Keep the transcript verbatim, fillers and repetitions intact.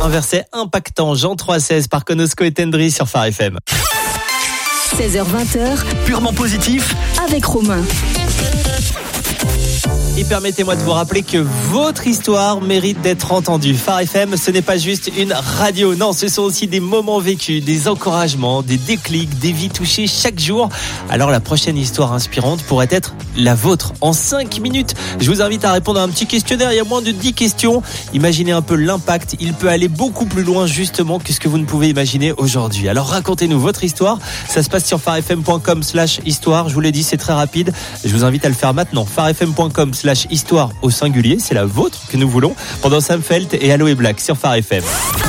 Un verset impactant, Jean trois seize par Konosko et Tendry sur Phare F M. seize heures vingt, purement positif avec Romain. Et permettez-moi de vous rappeler que votre histoire mérite d'être entendue. Phare F M, ce n'est pas juste une radio. Non, ce sont aussi des moments vécus, des encouragements, des déclics, des vies touchées chaque jour. Alors la prochaine histoire inspirante pourrait être la vôtre. En cinq minutes, je vous invite à répondre à un petit questionnaire. Il y a moins de dix questions. Imaginez un peu l'impact. Il peut aller beaucoup plus loin justement que ce que vous ne pouvez imaginer aujourd'hui. Alors racontez-nous votre histoire. Ça se passe sur pharefm point com slash histoire. Je vous l'ai dit, c'est très rapide. Je vous invite à le faire maintenant. pharefm point com slash histoire au singulier. C'est la vôtre que nous voulons. Pendant Sam Felt et Allo et Black sur Phare F M.